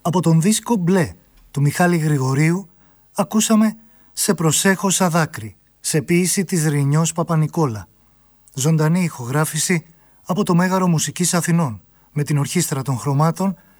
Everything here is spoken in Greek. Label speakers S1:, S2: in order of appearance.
S1: Από τον δίσκο «Μπλε» του Μιχάλη Γρηγορίου ακούσαμε «Σε προσέχω σαν δάκρυ», σε ποίηση της Ρινιός Παπανικόλα. Ζωντανή ηχογράφηση από το Μέγαρο Μουσικής Αθηνών, με την Ορχήστρα των Χρωμάτων